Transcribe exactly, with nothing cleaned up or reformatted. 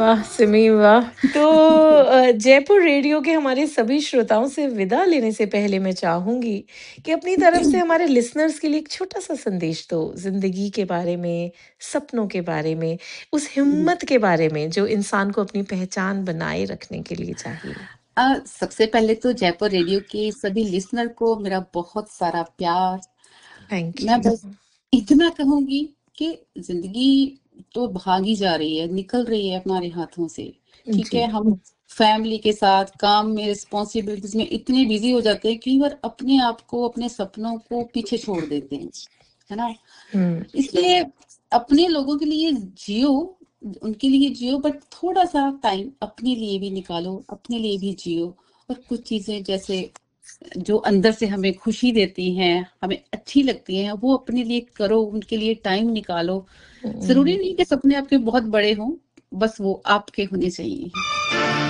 वाह! सिमी वाह! तो अ, जयपुर रेडियो के हमारे सभी श्रोताओं से विदा लेने से पहले मैं चाहूँगी कि अपनी तरफ से हमारे लिसनर्स के लिए एक छोटा-सा संदेश दो, ज़िंदगी के बारे में, सपनों के बारे में, उस हुँ। हिम्मत के बारे में जो इंसान को अपनी पहचान बनाए रखने के लिए चाहिए। अ, सबसे पहले तो जयपुर रेडियो के सभी लिसनर को मेरा बहुत सारा प्यार। थैंक मैं यू। बस इतना कहूँगी कि ज़िंदगी तो भागी जा रही है, निकल रही है हमारे हाथों से, ठीक है? जी। हम फैमिली के साथ, काम में, रिस्पॉन्सिबिलिटीज़ में इतने बिज़ी हो जाते हैं, कई बार अपने आप को, अपने सपनों को पीछे छोड़ देते हैं, है ना? हुँ। इसलिए अपने लोगों के लिए जियो, उनके लिए जियो बट थोड़ा-सा टाइम अपने लिए भी निकालो, अपने लिए भी जियो और कुछ चीज़ें जैसे जो अंदर से हमें खुशी देती हैं, हमें अच्छी लगती हैं, वो अपने लिए करो, उनके लिए टाइम निकालो। ज़रूरी हुँ। नहीं कि सपने आपके बहुत बड़े हों, बस वो आपके होने चाहिए।